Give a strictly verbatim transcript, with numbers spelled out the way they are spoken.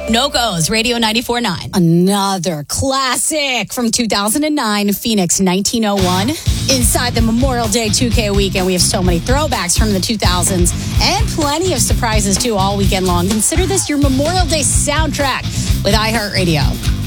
No-Go's, Radio ninety-four point nine. Another classic from two thousand nine, Phoenix nineteen oh one. Inside the Memorial Day two K weekend, we have so many throwbacks from the two thousands and plenty of surprises, too, all weekend long. Consider this your Memorial Day soundtrack with iHeartRadio.